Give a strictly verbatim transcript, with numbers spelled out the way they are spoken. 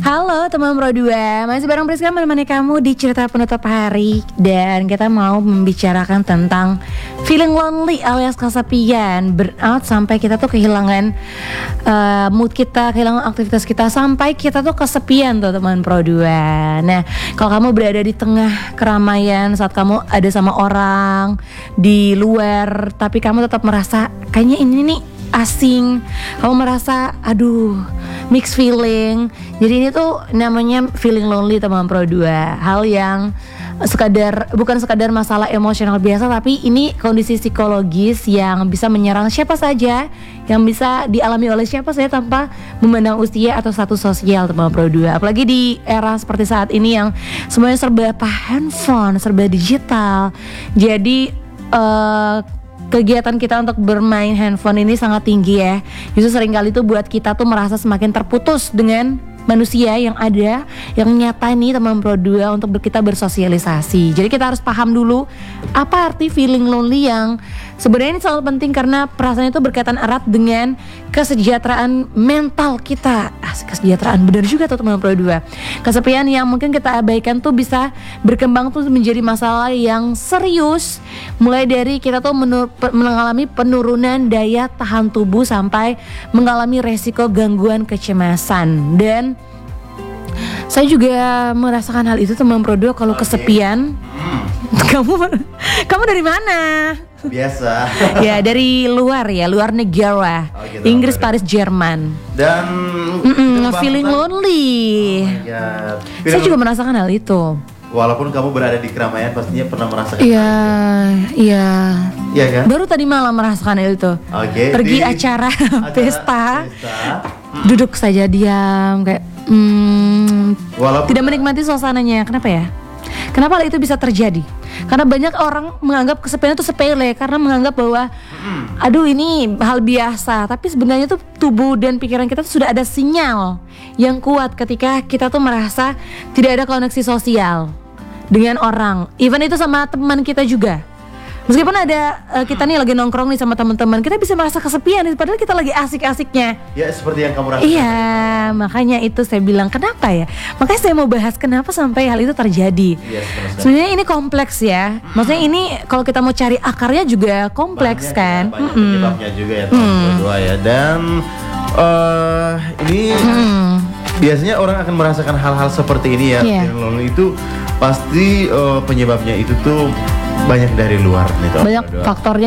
Halo teman Pro dua, masih bareng Priska menemani kamu di cerita penutup hari. Dan kita mau membicarakan tentang feeling lonely alias kesepian, burnout sampai kita tuh kehilangan uh, mood kita, kehilangan aktivitas kita, sampai kita tuh kesepian tuh teman Pro dua. Nah, kalau kamu berada di tengah keramaian saat kamu ada sama orang di luar, tapi kamu tetap merasa kayaknya ini nih asing, kamu merasa aduh mixed feeling. Jadi ini tuh namanya feeling lonely teman Pro dua. Hal yang sekadar bukan sekadar masalah emosional biasa, tapi ini kondisi psikologis yang bisa menyerang siapa saja, yang bisa dialami oleh siapa saja tanpa memandang usia atau status sosial teman Pro dua. Apalagi di era seperti saat ini yang semuanya serba apa handphone, serba digital. Jadi uh, kegiatan kita untuk bermain handphone ini sangat tinggi ya. Justru seringkali tuh buat kita tuh merasa semakin terputus dengan manusia yang ada, yang nyata nih teman Pro dua untuk kita bersosialisasi. Jadi kita harus paham dulu apa arti feeling lonely yang sebenarnya ini sangat penting, karena perasaan itu berkaitan erat dengan kesejahteraan mental kita. Ah, kesejahteraan benar juga tuh teman Pro dua. Kesepian yang mungkin kita abaikan tuh bisa berkembang tuh menjadi masalah yang serius, mulai dari kita tuh menur- mengalami penurunan daya tahan tubuh sampai mengalami resiko gangguan kecemasan. Dan saya juga merasakan hal itu teman Pro dua kalau kesepian. Hmm. Kamu kamu dari mana? Biasa. Ya dari luar ya, luar negara. Oh, gitu, Inggris, Paris, Jerman. Dan feeling lonely. Oh my God. Feeling Saya juga merasakan hal itu. Walaupun kamu berada di keramaian, pastinya pernah merasakan. Iya, iya. Iya kan? Baru tadi malam merasakan hal itu. Oke. Okay, pergi di acara, acara pesta, pesta. Hmm. duduk saja diam kayak hmm, Walaupun tidak menikmati suasananya. Kenapa ya? Kenapa hal itu bisa terjadi? Karena banyak orang menganggap kesepian itu sepele, karena menganggap bahwa hmm. aduh ini hal biasa. Tapi sebenarnya tuh tubuh dan pikiran kita tuh sudah ada sinyal yang kuat ketika kita tuh merasa tidak ada koneksi sosial dengan orang, even itu sama teman kita juga. Meskipun ada uh, kita nih lagi nongkrong nih sama teman-teman, kita bisa merasa kesepian padahal kita lagi asik-asiknya. Ya seperti yang kamu rasakan. Iya, makanya itu saya bilang kenapa ya. Makanya saya mau bahas kenapa sampai hal itu terjadi. Iya, sebenarnya ini kompleks ya. Maksudnya ini kalau kita mau cari akarnya juga kompleks banyak, kan. Ya, banyak mm-hmm. penyebabnya juga ya teman mm. berdua ya. Dan uh, ini mm. biasanya orang akan merasakan hal-hal seperti ini ya. Yeah. Yang lalu itu pasti uh, penyebabnya itu tuh banyak dari luar nih. Banyak faktornya.